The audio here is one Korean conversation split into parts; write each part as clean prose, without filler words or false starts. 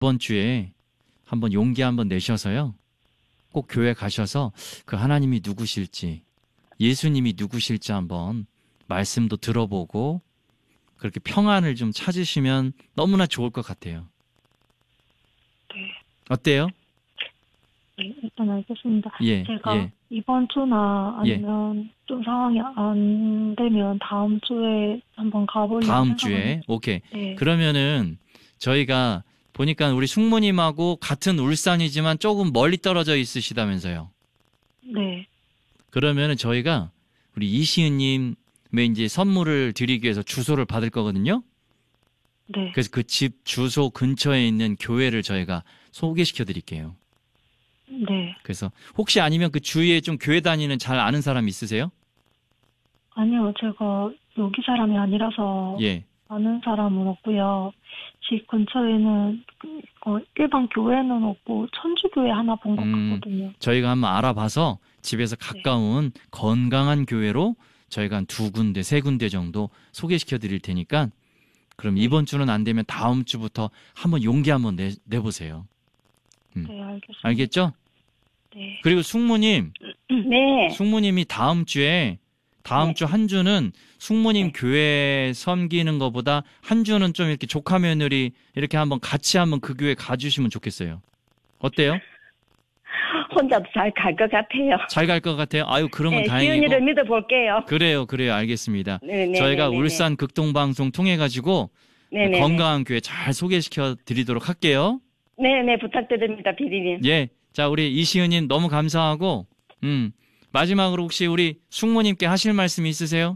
이번 주에 한번 용기 한번 내셔서요. 꼭 교회 가셔서 그 하나님이 누구실지, 예수님이 누구실지 한번 말씀도 들어보고 그렇게 평안을 좀 찾으시면 너무나 좋을 것 같아요. 네. 어때요? 네, 일단 알겠습니다. 예, 제가 예. 이번 주나 아니면 좀 상황이 안 되면 다음 주에 한번 가보려고 다음 생각을 주에? 했- 오케이. 네. 그러면은 저희가 보니까 우리 숙모님하고 같은 울산이지만 조금 멀리 떨어져 있으시다면서요. 네. 그러면은 저희가 우리 이시은님의 이제 선물을 드리기 위해서 주소를 받을 거거든요. 네. 그래서 그 집 주소 근처에 있는 교회를 저희가 소개시켜 드릴게요. 네. 그래서 혹시 아니면 그 주위에 좀 교회 다니는 잘 아는 사람 있으세요? 아니요, 제가 여기 사람이 아니라서 예. 아는 사람은 없고요. 집 근처에는 일반 교회는 없고 천주교회 하나 본 것 같거든요. 저희가 한번 알아봐서 집에서 가까운 건강한 교회로 저희가 한 2군데, 3군데 정도 소개시켜 드릴 테니까 그럼 이번 주는 안 되면 다음 주부터 한번 용기 한번 내보세요. 네, 알겠습니다. 알겠죠? 네. 그리고 숙모님, 네. 숙모님이 다음 주에 다음 주 한 주는 숙모님 교회 섬기는 것보다 한 주는 좀 이렇게 조카 며느리 이렇게 한번 같이 한번 그 교회 가주시면 좋겠어요. 어때요? 혼자도 잘 갈 것 같아요. 잘 갈 것 같아요? 아유, 그러면 네, 다행이고. 시은이를 믿어볼게요. 그래요, 알겠습니다. 네네. 저희가 울산 극동방송 통해가지고 네네. 건강한 교회 잘 소개시켜 드리도록 할게요. 네네, 부탁드립니다, 비디님. 예. 자, 우리 이시은님 너무 감사하고, 마지막으로 혹시 우리 숙모님께 하실 말씀 있으세요?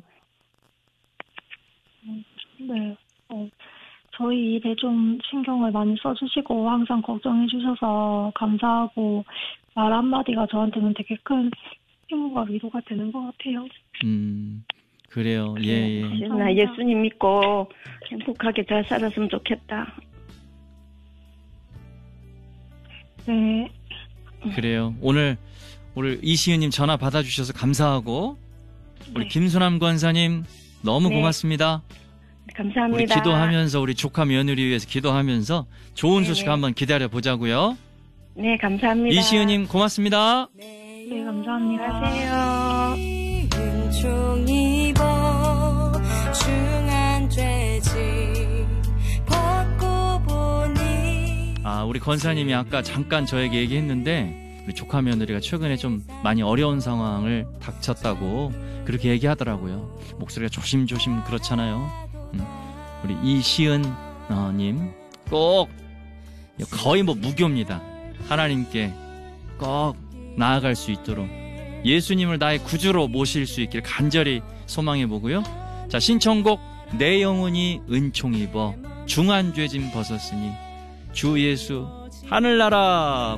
네. 저희 일에 좀 신경을 많이 써주시고 항상 걱정해 주셔서 감사하고 말 한마디가 저한테는 되게 큰 힘과 위로가 되는 것 같아요. 그래요. 예, 예. 나 예수님 믿고 행복하게 잘 살았으면 좋겠다. 네. 그래요. 오늘 이시은님 전화 받아주셔서 감사하고, 우리 네. 김수남 권사님 너무 네. 고맙습니다. 감사합니다. 우리 기도하면서 우리 조카 며느리 위해서 기도하면서 좋은 네네. 소식 한번 기다려 보자고요. 네, 감사합니다. 이시은님 고맙습니다. 네, 감사합니다. 안녕하세요. 은총 입어 중한 죄짐 벗고 보니. 우리 권사님이 아까 잠깐 저에게 얘기했는데 우리 조카 며느리가 최근에 좀 많이 어려운 상황을 닥쳤다고 그렇게 얘기하더라고요. 목소리가 조심조심 그렇잖아요. 우리 이시은님 꼭 거의 무교입니다. 하나님께 꼭 나아갈 수 있도록 예수님을 나의 구주로 모실 수 있길 간절히 소망해 보고요. 자, 신청곡 내 영혼이 은총 입어 중한 죄짐 벗었으니 주 예수 하늘나라